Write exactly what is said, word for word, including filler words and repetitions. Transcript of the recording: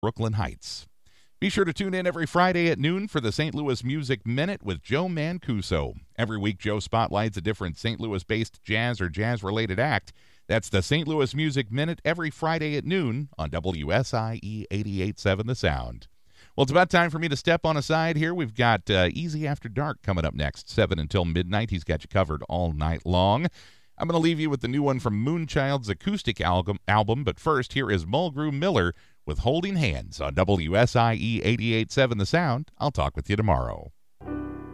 Brooklyn Heights. Be sure to tune in every Friday at noon for the Saint Louis Music Minute with Joe Mancuso. Every week, Joe spotlights a different Saint Louis-based jazz or jazz-related act. That's the Saint Louis Music Minute every Friday at noon on W S I E eighty-eight point seven The Sound. Well, it's about time for me to step on aside here. We've got uh, Easy After Dark coming up next, seven until midnight. He's got you covered all night long. I'm going to leave you with the new one from Moonchild's acoustic album, album, but first, here is Mulgrew Miller with Holding Hands on W S I E eighty-eight point seven The Sound. I'll talk with you tomorrow.